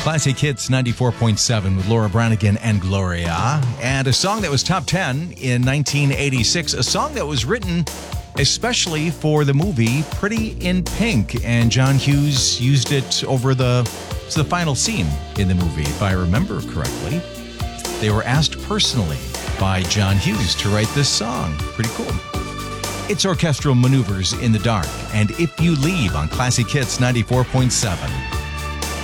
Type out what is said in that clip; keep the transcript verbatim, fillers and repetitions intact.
Classic Hits ninety-four point seven with Laura Branigan and Gloria. And a song that was top ten in nineteen eighty-six. A song that was written especially for the movie Pretty in Pink. And John Hughes used it over the, it's the final scene in the movie, if I remember correctly. They were asked personally by John Hughes to write this song. Pretty cool. It's Orchestral Maneuvers in the Dark. And If You Leave on Classic Hits ninety-four point seven.